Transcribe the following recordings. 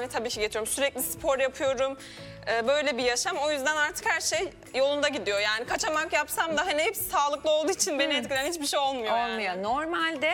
devam tabii ki getiriyorum. Sürekli spor yapıyorum. Böyle bir yaşam. O yüzden artık her şey yolunda gidiyor. Yani kaçamak yapsam da hani hepsi sağlıklı olduğu için beni etkileyen hiçbir şey olmuyor. Olmuyor. Yani. Normalde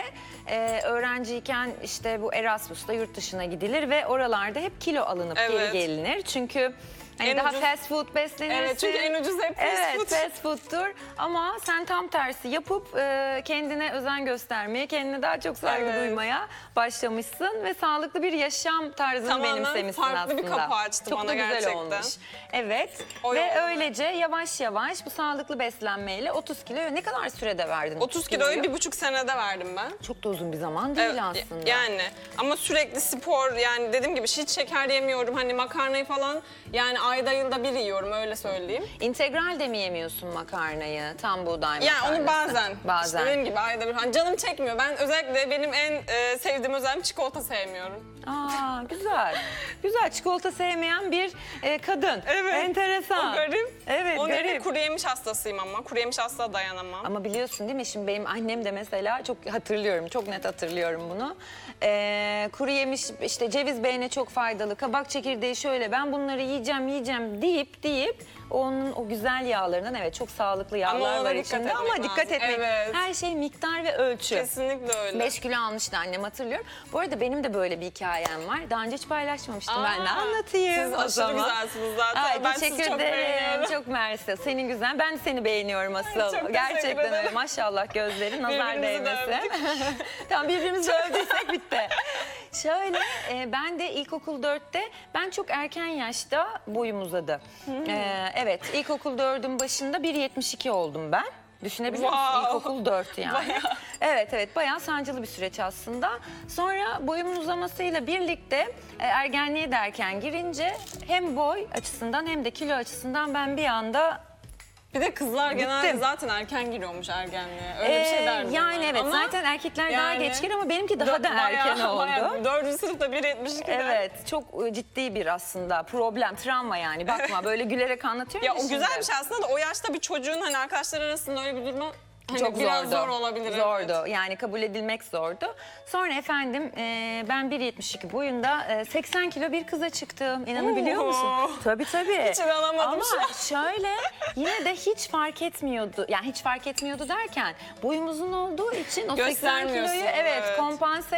öğrenciyken işte bu Erasmus'ta yurt dışına gidilir ve oralarda hep kilo alınıp geri gelinir. Çünkü hani daha fast food beslenirsin. Evet, çünkü en ucuz hep fast food. Fast food'tur. Ama sen tam tersi yapıp kendine özen göstermeye, kendine daha çok saygı duymaya başlamışsın ve sağlıklı bir yaşam tarzını benimsemişsin aslında. Farklı bir kapı açtı çok bana da güzel gerçekten. olmuş. Evet. O ve yolda. öylece yavaş yavaş bu sağlıklı beslenmeyle 30 kilo ne kadar sürede verdin? 30 kiloyu 1,5 senede verdim ben. Çok da uzun bir zaman değil aslında. Yani ama sürekli spor, yani dediğim gibi hiç şeker yemiyorum. Hani makarnayı falan yani ayda yılda bir yiyorum, öyle söyleyeyim. İntegral de mi yemiyorsun makarnayı? Tam buğday Yani makarnası. onu bazen. Bazen. İşte dediğim gibi ayda bir. Hani canım çekmiyor. Ben özellikle benim en sevdiğim özelliğim çikolata sevmiyorum. Aa, güzel. Güzel. Çikolata sevmeyen bir kadın. Evet. Enteresan. O garip. Evet, O garip. kuru yemiş hastasıyım ama. Kuru yemiş asla dayanamam. Ama biliyorsun değil mi? Şimdi benim annem de mesela çok hatırlıyorum. Çok net hatırlıyorum bunu. Kuru yemiş işte ceviz beyne çok faydalı. Kabak çekirdeği şöyle. Ben bunları yiyeceğim deyip onun o güzel yağlarından evet çok sağlıklı yağlar var içinde ama dikkat etmek. Evet. Her şey miktar ve ölçü. Kesinlikle öyle. 5 kilo almıştı annem, hatırlıyorum. Bu arada benim de böyle bir hikayem var. Daha önce hiç paylaşmamıştım. Ben de anlatayım. Siz aşırı güzelsiniz zaten. Ay, Ben sizi teşekkür çok ederim. beğeniyorum. Çok mersi. Senin güzel. Ben de seni beğeniyorum asıl. çok teşekkür Gerçekten öyle. ederim. Maşallah gözlerin nazar Birbirimizi de değmesin. Tamam, birbirimizi övdüysek bitti. Şöyle ben de ilkokul 4'te ben çok erken yaşta boyum uzadı. Evet, ilkokul 4'ün başında 1,72 oldum ben. Düşünebiliyor musun? İlkokul 4 yani. Bayağı. Evet bayağı sancılı bir süreç aslında. Sonra boyumun uzamasıyla birlikte ergenliğe de erken girince hem boy açısından hem de kilo açısından ben bir anda Bir de kızlar genelde zaten erken giriyormuş ergenliğe. Öyle bir şey derdim. yani evet, ama zaten erkekler daha yani geç girer ama benimki daha da erken oldu. Bayağı 4. sınıfta 1,72'de. Evet, çok ciddi bir aslında problem, travma yani. Bakma böyle gülerek anlatıyorum. Ya o güzel bir şey aslında da o yaşta bir çocuğun hani arkadaşlar arasında öyle bir durma hani Çok biraz zordu. zor olabilir. Zordu. Evet. Yani kabul edilmek zordu. Sonra efendim ben 1,72 boyunda 80 kilo bir kıza çıktım. İnanabiliyor musun? Tabii. Hiç inanamadım Ama şu an. şöyle yine de hiç fark etmiyordu. Yani hiç fark etmiyordu derken boyum uzun olduğu için o 80 kiloyu evet kompanse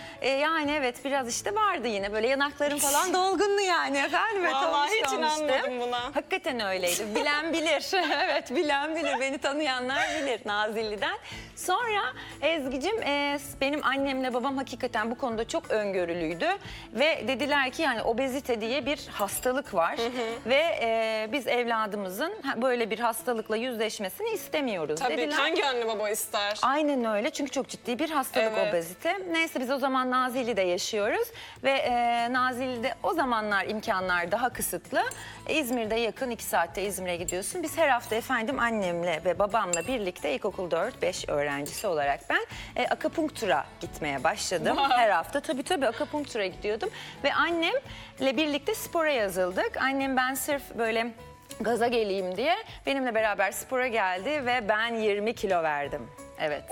yani evet biraz işte vardı yine böyle yanaklarım falan dolgundu yani efendim. Vallahi hiç inanmadım buna. Hakikaten öyleydi. Bilen bilir. Evet, bilen bilir. Beni tanıyanlar bilir Nazilli'den. Sonra Ezgi'cim benim annemle babam hakikaten bu konuda çok öngörülüydü. Ve dediler ki yani obezite diye bir hastalık var. Ve biz evladımızın böyle bir hastalıkla yüzleşmesini istemiyoruz Tabii dediler. hangi anne baba ister? Aynen öyle, çünkü çok ciddi bir hastalık obezite. Neyse biz o zaman Nazilli'de yaşıyoruz ve Nazilli'de o zamanlar imkanlar daha kısıtlı. İzmir'de yakın, 2 saatte İzmir'e gidiyorsun. Biz her hafta efendim annemle ve babamla birlikte ilkokul 4-5 öğrencisi olarak ben akupunktura gitmeye başladım. Her hafta tabii akupunktura gidiyordum ve annemle birlikte spora yazıldık. Annem ben sırf böyle gaza geleyim diye benimle beraber spora geldi ve ben 20 kilo verdim. Evet.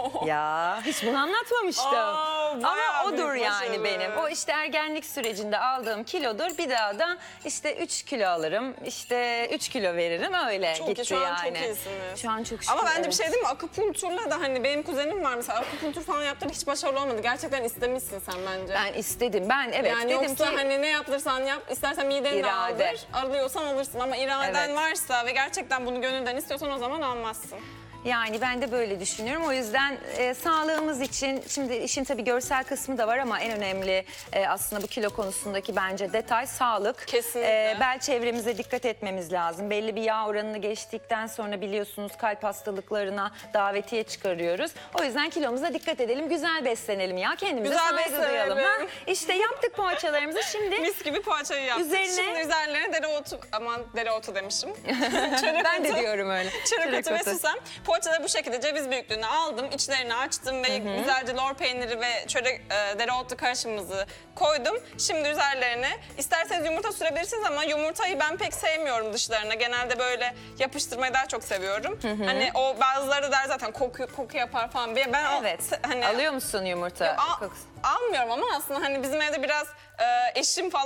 Ya hiç bunu anlatmamıştım. Ama odur yani benim. O işte ergenlik sürecinde aldığım kilodur. Bir daha da işte 3 kilo alırım. İşte 3 kilo veririm. Öyle Çok gitti iyi, şu an yani. çok iyisiniz. Şu an çok şükür. Ama bence bir şey değil mi? Akupunkturla da hani benim kuzenim var mesela, akupunktur falan yaptırdı, hiç başarılı olmadı. Gerçekten istemişsin sen bence. Ben istedim. Ben evet yani dedim yoksa ki hani ne yaptırsan yap, istersen mideni de İrade. aldır, alıyorsan alırsın ama iraden Evet. varsa ve gerçekten bunu gönülden istiyorsan o zaman almazsın. yani ben de böyle düşünüyorum. O yüzden sağlığımız için, şimdi işin tabii görsel kısmı da var ama en önemli aslında bu kilo konusundaki bence detay sağlık. Kesinlikle. Bel çevremize dikkat etmemiz lazım. Belli bir yağ oranını geçtikten sonra biliyorsunuz kalp hastalıklarına davetiye çıkarıyoruz. O yüzden kilomuza dikkat edelim. Güzel beslenelim ya. Kendimize Güzel saygı beslenelim. duyalım. Ha? İşte yaptık poğaçalarımızı şimdi. Mis gibi poğaçayı yaptık. Şimdi üzerlerine dereotu, aman dereotu demişim. Ben de diyorum öyle. Çörek otu ve susam. Poğaçaları bu şekilde ceviz büyüklüğünde aldım. İçlerini açtım ve güzelce lor peyniri ve dereotlu karışımımızı koydum. Şimdi üzerlerine isterseniz yumurta sürebilirsiniz ama yumurtayı ben pek sevmiyorum dışlarına. Genelde böyle yapıştırmayı daha çok seviyorum. Hani o bazıları der zaten koku yapar falan. Ben Evet. hani Alıyor musun yumurta? almıyorum ama aslında hani bizim evde biraz eşim falan